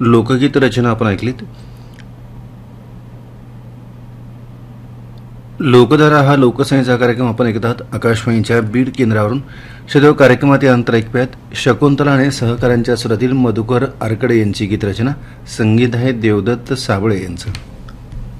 लोकगीत रचना आपण ऐकलीत. लोकधारा हा लोकशाहीचा कार्यक्रम आपण ऐकत आहात आकाशवाणीच्या बीड केंद्रावरून. सदैव कार्यक्रमात यानंतर ऐकूयात शकुंतला आणि सहकाऱ्यांच्या सुरातील मधुकर आरकडे यांची गीतरचना. संगीत आहे देवदत्त साबळे यांचं.